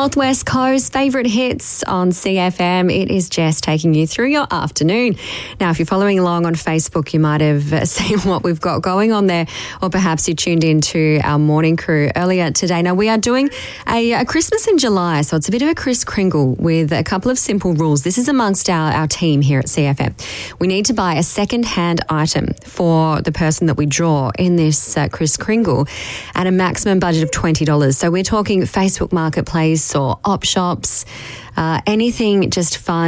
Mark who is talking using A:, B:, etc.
A: Northwest Coast, favourite hits on CFM. It is Jess taking you through your afternoon. Now, if you're following along on Facebook, you might have seen what we've got going on there, or perhaps you tuned into our morning crew earlier today. Now, we are doing a Christmas in July, so it's a bit of a Kris Kringle with a couple of simple rules. This is amongst our team here at CFM. We need to buy a second-hand item for the person that we draw in this Kris Kringle at a maximum budget of $20. So we're talking Facebook Marketplace or op shops, anything just fun.